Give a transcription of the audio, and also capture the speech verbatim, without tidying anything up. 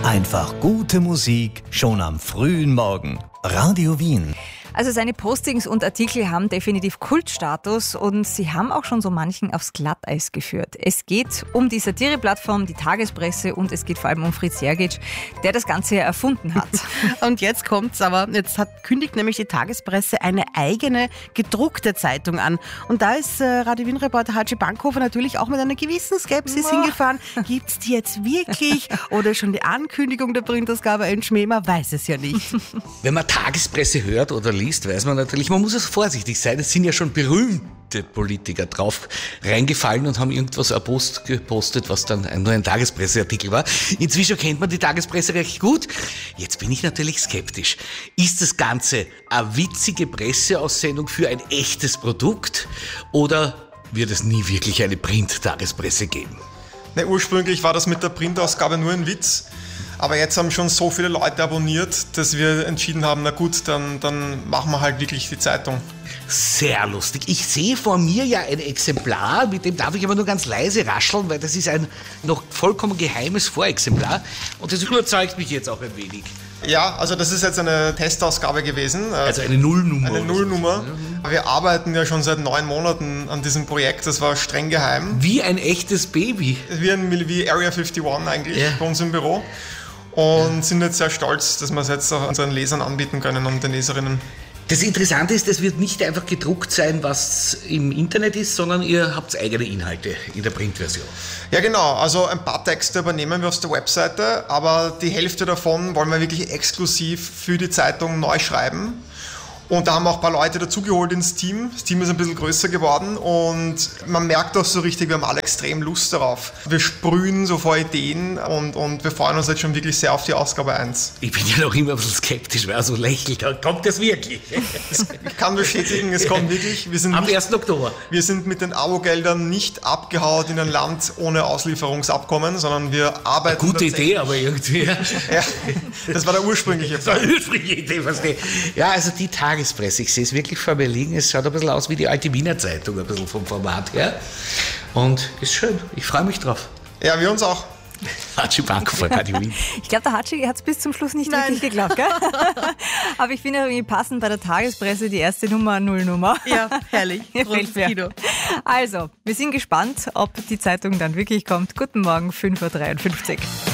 Einfach gute Musik schon am frühen Morgen. Radio Wien. Also seine Postings und Artikel haben definitiv Kultstatus und sie haben auch schon so manchen aufs Glatteis geführt. Es geht um die Satireplattform, die Tagespresse und es geht vor allem um Fritz Jergic, der das Ganze erfunden hat. Und jetzt kommt's aber, jetzt hat, kündigt nämlich die Tagespresse eine eigene gedruckte Zeitung an. Und da ist äh, Radio Wien-Reporter Hatschi Bankhofer natürlich auch mit einer gewissen Skepsis oh. hingefahren. Gibt's die jetzt wirklich oder schon die Ankündigung der Printausgabe ein Schmäh? Man weiß es ja nicht. Wenn man Tagespresse hört oder liest, weiß man natürlich, man muss also vorsichtig sein. Es sind ja schon berühmte Politiker drauf reingefallen und haben irgendwas Post gepostet, was dann nur ein Tagespresseartikel war. Inzwischen kennt man die Tagespresse recht gut. Jetzt bin ich natürlich skeptisch. Ist das Ganze eine witzige Presseaussendung für ein echtes Produkt oder wird es nie wirklich eine Print-Tagespresse geben? Ne, ursprünglich war das mit der Printausgabe nur ein Witz. Aber jetzt haben schon so viele Leute abonniert, dass wir entschieden haben, na gut, dann, dann machen wir halt wirklich die Zeitung. Sehr lustig. Ich sehe vor mir ja ein Exemplar, mit dem darf ich aber nur ganz leise rascheln, weil das ist ein noch vollkommen geheimes Vorexemplar. Und das überzeugt mich jetzt auch ein wenig. Ja, also das ist jetzt eine Testausgabe gewesen. Also eine Nullnummer. Eine Nullnummer. Wir arbeiten ja schon seit neun Monaten an diesem Projekt, das war streng geheim. Wie ein echtes Baby. Wie, ein, wie Area einundfünfzig eigentlich ja. bei uns im Büro. Und ja. sind jetzt sehr stolz, dass wir es jetzt auch unseren Lesern anbieten können und den Leserinnen. Das Interessante ist, es wird nicht einfach gedruckt sein, was im Internet ist, sondern ihr habt eigene Inhalte in der Printversion. Ja genau, also ein paar Texte übernehmen wir aus der Webseite, aber die Hälfte davon wollen wir wirklich exklusiv für die Zeitung neu schreiben. Und da haben wir auch ein paar Leute dazugeholt ins Team. Das Team ist ein bisschen größer geworden und man merkt auch so richtig, wir haben alle extrem Lust darauf. Wir sprühen so vor Ideen und, und wir freuen uns jetzt schon wirklich sehr auf die Ausgabe eins. Ich bin ja noch immer ein bisschen skeptisch, weil er so lächelt. Kommt das wirklich? Ich kann bestätigen, es kommt wirklich. Wir sind Am nicht, ersten Oktober. Wir sind mit den Abo-Geldern nicht abgehauen in ein Land ohne Auslieferungsabkommen, sondern wir arbeiten. Eine gute Idee, aber irgendwie. Ja, das war der ursprüngliche Fall. Das war die ursprüngliche Idee, verstehe. Ja, also die Tagespresse. Ich sehe es wirklich vor mir liegen. Es schaut ein bisschen aus wie die alte Wiener Zeitung, ein bisschen vom Format her. Und ist schön. Ich freue mich drauf. Ja, wir uns auch. Hatschi Bankhofer, Radio Wien. Ich glaube, der Hatschi hat es bis zum Schluss nicht Nein. wirklich geglaubt, gell? Aber ich finde irgendwie passend bei der Tagespresse die erste Nummer, Nullnummer. Ja, herrlich. Kino. Also, wir sind gespannt, ob die Zeitung dann wirklich kommt. Guten Morgen, fünf Uhr dreiundfünfzig.